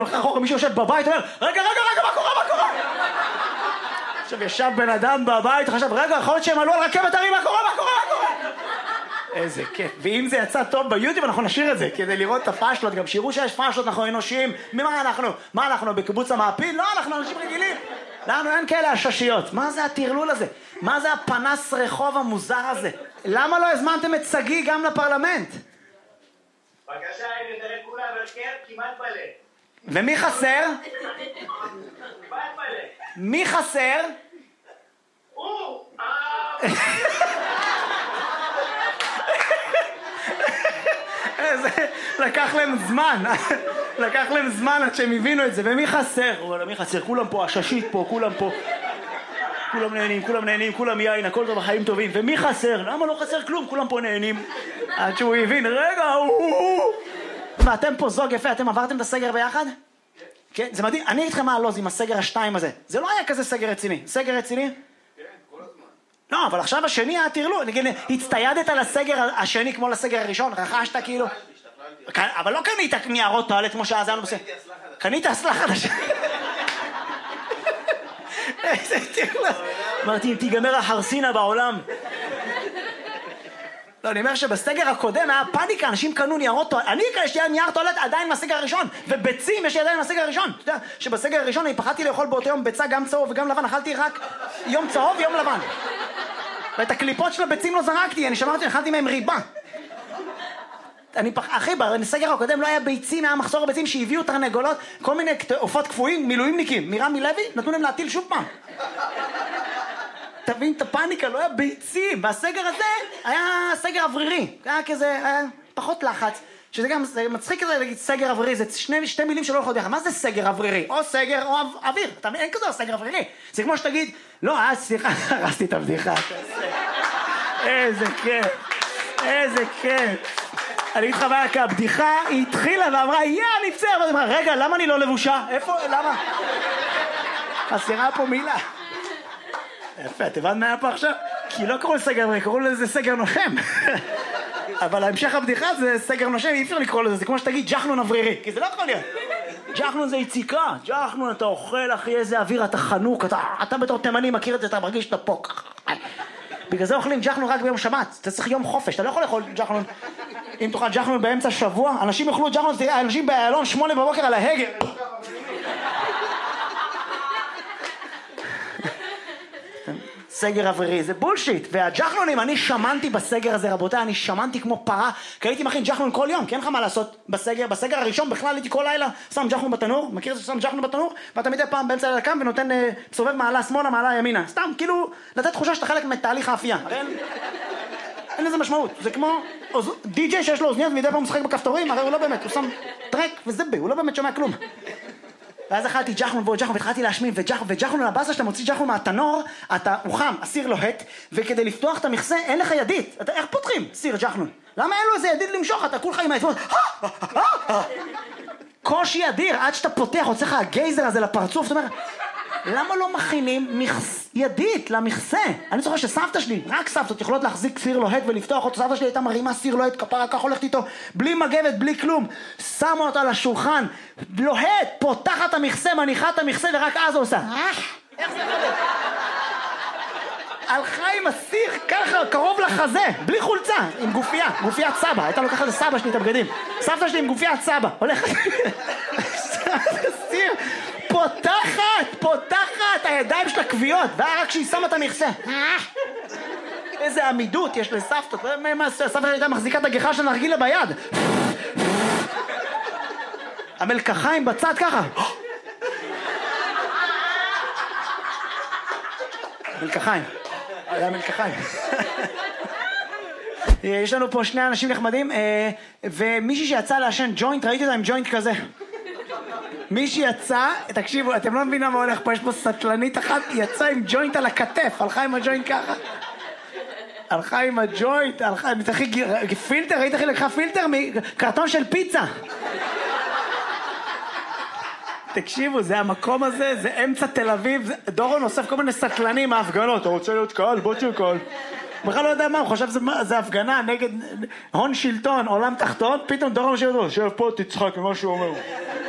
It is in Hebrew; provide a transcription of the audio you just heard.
אחורה מישהו יושב בבית, אומר, רגע, מה קורה? עכשיו ישב בן אדם בבית, חשב, רגע, יכול להיות שהם עלו על רכבת הרים, מה קורה? איזה כיף. ואם זה יצא טוב ביוטיוב, אנחנו נשאיר את זה, כדי לראות את הפאשלות, גם שיראו שיש פאשלות, אנחנו אנושיים. מה אנחנו, בקיבוץ המעפיל? לא, אנחנו אנשים רגילים. לנו אין כאלה הששיות. מה זה הטרלול הזה? מה זה הפנס רחוב המוזר הזה? למה לא הזמנתם את סגי גם לפרלמנט? בבקשה, הנה, תראה כולה ברכב, כמעט מלא. ומי חסר? כמעט מלא. מי חסר? לקח להם זמן עד שהם הבינו את זה. ומי חסר? מי חסר? כולם פה, הששית פה, כולם פה. כולם נהנים, כולם יין, הכל טוב, החיים טובים. ומי חסר? למה לא חסר כלום? כולם פה נהנים. עד שהוא הבין, רגע, ואתם פה זוג יפה, אתם עברתם את הסגר ביחד? כן, זה מדהים. אני אגיד לכם מה הלוז עם הסגר השתיים הזה. זה לא היה כזה סגר רציני. סגר רציני? כן, כל הזמן. לא, אבל עכשיו השני היה תרלו. נגיד, הצטיידת לסגר השני כמו לסגר הראשון, רכשת כאילו... אבל לא קנית ניירות טואלט כמו שאז היינו בסגר. קנית אסלה חדשה. איזה תרלו. אמרתי, אם תיגמר החרסינה בעולם. לא, אני אומר שבסגר הקודם היה פאניקה, אנשים קנו ניירות טואלט, יש לי נייר טואלט עדיין מהסגר הראשון, וביצים יש לי עדיין מהסגר הראשון. אתה יודע שבסגר הראשון אני פחדתי לאכול באותו יום ביצה גם צהוב וגם לבן, אכלתי רק יום צהוב ויום לבן. ואת הקליפות של הביצים לא זרקתי, אני שמרתי, אכלתי מהם ריבה. אחי, בסגר הקודם לא היה ביצים, היה מחסור הביצים שהביאו תרנגולות, כל מיני עופות קפואים, מילואימניקים, מרמי לוי, נתנו להם להטיל שוב פעם. תבין את הפאניקה, לא היה ביצים, והסגר הזה היה סגר אוורירי, היה כזה, היה פחות לחץ, שזה גם, זה מצחיק כזה להגיד סגר אוורירי, זה שתי מילים שלא יכולות ביחד, מה זה סגר אוורירי? או סגר או אוויר, אין כזה סגר אוורירי, זה כמו שתגיד, לא, סליחה, הרסתי את הבדיחה, איזה כיף, אני אגיד לך מה, כי הבדיחה היא התחילה ואמרה, אני בסדר, ואני אמרה, רגע, למה אני לא לבושה? איפה, למה? חסרה פה מילה. יפה, את הבנת מה היה פה עכשיו? כי לא קראו לסגר אוורירי, קראו לזה סגר נושם. אבל ההמשך הבדיחה זה סגר נושם, אי אפשר לקרוא לזה, זה כמו שתגיד ג'חנון אוורירי, כי זה לא יכול להיות. ג'חנון זה יציקה, ג'חנון אתה אוכל אחי איזה אוויר, אתה חנוק, אתה בתור תימני מכיר את זה, אתה מרגיש שאתה פה. בגלל זה אוכלים ג'חנון רק ביום שבת, אתה צריך יום חופש, אתה לא יכול לאכול ג'חנון. אם תאכל ג'חנון באמצע שבוע, אנשים יאכלו ג'חנון, תראה, אנשים באלון 8 בבוקר על ההגה. סגר אוורירי, זה בולשיט, והג'חנונים, אני שמנתי בסגר הזה, רבותיי, אני שמנתי כמו פרה, כי הייתי מכין ג'חנון כל יום, כי אין לך מה לעשות בסגר הראשון, בכלל הייתי כל לילה, שם ג'חנון בתנור, מכיר את זה ששם ג'חנון בתנור, ואתה מדי פעם באמצע לילה קם ונותן סובב מעלה שמאלה, מעלה ימינה, סתם, כאילו, לתת תחושה שאתה חלק מתהליך האפייה, הרי אין לזה משמעות, זה כמו די-ג'יי שיש לו אוזניות ומדי פעם משחק בכפתורים, הרי הוא לא באמת, הוא שם טרק וזבה, הוא לא באמת שומע כלום. ואז אכלתי ג'חנון ועוד ג'חנון והתחלתי להשמין, וג'חנון הבאסה שאתה מוציא ג'חנון מהתנור, הוא חם, הסיר לוהט, וכדי לפתוח את המכסה אין לך ידית. איך פותחים סיר ג'חנון? למה אין לו איזה ידית למשוך? אתה כולך עם האצבעות, קושי אדיר, עד שאתה פותח, הוצא לך הגייזר הזה לפרצוף, זאת אומרת, למה לא מכינים ידית למכסה? אני זוכר שסבתא שלי, רק סבתות יכולות להחזיק סיר לוהט ולפתוח אותו, סבתא שלי הייתה מרימה סיר לוהט, כפרה כך הולכת איתו, בלי מגבת, בלי כלום, שמה אותה על השולחן, לוהט, פותחת את המכסה, מניחה את המכסה ורק אז הוא עושה, איך זה קורה? הלכה עם הסיר ככה, קרוב לחזה, בלי חולצה, עם גופיית סבא, הייתה לוקחת לסבא שלי את הבגדים, סבתא שלי עם גופיית סבא, הולכת, סיר, פותחת, הידיים שלה קביעות, והיה רק כשהיא שמה את המכסה. איזה עמידות יש לסבתות, סבתא הייתה מחזיקה את הגחה של נרגילה ביד. המלקחיים בצד ככה. מלקחיים. היה מלקחיים. יש לנו פה שני אנשים נחמדים, ומישהי שיצא לעשן ג'וינט, ראיתי אותה עם ג'וינט כזה. מי שיצא, תקשיבו, אתם לא מבינים מה הולך פה, יש פה סטלנית אחת, יצא עם ג'וינט על הכתף, הלכה עם הג'וינט ככה. הלכה עם הג'וינט, פילטר, ראית איך היא לקחה פילטר מקרטון של פיצה. תקשיבו, זה המקום הזה, זה אמצע תל אביב, דורון אוסף כל מיני סטלנים מההפגנות, אתה רוצה להיות קהל? בוא תהיה קהל. בכלל לא יודע מה, הוא חושב שזה הפגנה נגד הון שלטון, עולם תחתון, פתאום דורון שב פה, תצחק ממה שהוא אומר.